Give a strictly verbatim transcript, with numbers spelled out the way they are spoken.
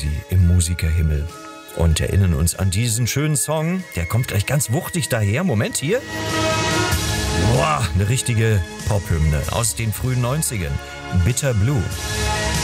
quasi im Musikerhimmel. Und erinnern uns an diesen schönen Song. Der kommt gleich ganz wuchtig daher. Moment hier. Boah, eine richtige Pop-Hymne aus den frühen neunzigern. Bitter Blue.